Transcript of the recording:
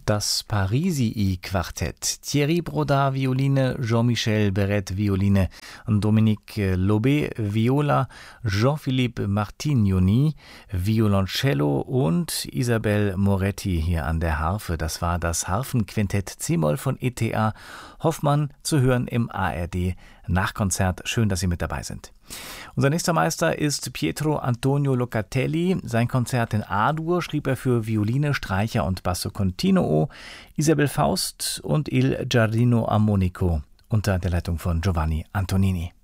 Das Parisii-Quartett. Thierry Brodart Violine, Jean-Michel Beret Violine, Dominique Lobé Viola, Jean-Philippe Martignoni Violoncello und Isabelle Moretti hier an der Harfe. Das war das Harfenquintett C-Moll von E.T.A. Hoffmann, zu hören im ARD Nachkonzert. Schön, dass Sie mit dabei sind. Unser nächster Meister ist Pietro Antonio Locatelli. Sein Konzert in A-Dur schrieb er für Violine, Streicher und Basso Continuo, Isabel Faust und Il Giardino Armonico unter der Leitung von Giovanni Antonini.